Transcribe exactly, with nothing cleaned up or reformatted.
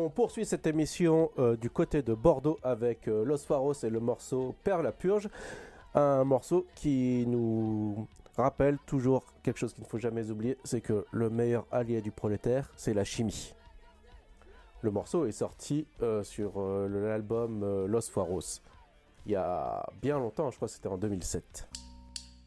On poursuit cette émission euh, du côté de Bordeaux avec euh, Los Faros et le morceau Père la Purge. Un morceau qui nous rappelle toujours quelque chose qu'il ne faut jamais oublier, c'est que le meilleur allié du prolétaire, c'est la chimie. Le morceau est sorti euh, sur euh, l'album euh, Los Faros il y a bien longtemps, je crois que c'était en deux mille sept.